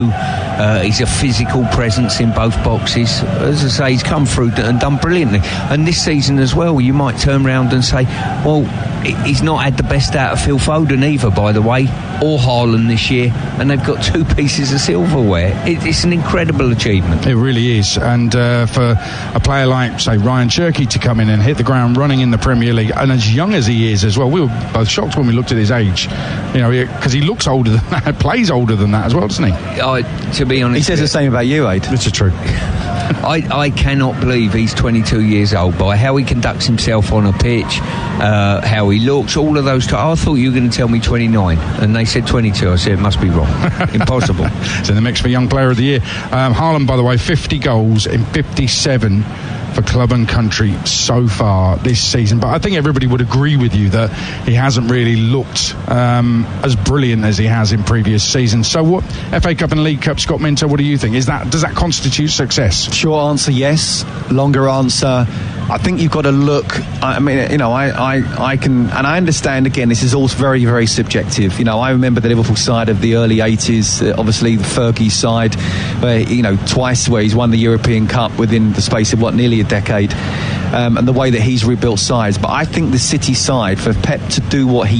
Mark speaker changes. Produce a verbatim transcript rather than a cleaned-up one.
Speaker 1: Uh, he's a physical presence in both boxes. As I say, he's come through and done brilliantly. And this season as well, you might turn around and say, well, he's not had the best out of Phil Foden either, by the way, or Haaland this year, and they've got two pieces of silverware. It, it's an incredible achievement.
Speaker 2: It really is. And uh, for a player like, say, Ryan Cherky to come in and hit the ground running in the Premier League, and as young as he is as well, we were both shocked when we looked at his age, you know, because he looks older than that, plays older than that as well, doesn't he?
Speaker 1: I, to be honest,
Speaker 3: he says the same about you, Aid.
Speaker 2: This is true.
Speaker 1: I, I cannot believe he's twenty-two years old, by how he conducts himself on a pitch, uh, how he looks, all of those. T- I thought you were going to tell me twenty-nine, and they said twenty-two. I said it must be wrong. Impossible.
Speaker 2: It's in the mix for Young Player of the Year. Um, Haaland, by the way, fifty goals in fifty-seven for club and country so far this season. But I think everybody would agree with you that he hasn't really looked um, as brilliant as he has in previous seasons. So what, F A Cup and League Cup, Scott Minto, what do you think? Is that, does that constitute success?
Speaker 3: Short answer, yes. Longer answer, I think you've got to look. I mean, you know, I, I, I can, and I understand, again, this is all very, very subjective. You know, I remember the Liverpool side of the early eighties, uh, obviously the Fergie side, where, you know, twice where he's won the European Cup within the space of, what, nearly a decade, um, and the way that he's rebuilt sides. But I think the City side, for Pep to do what he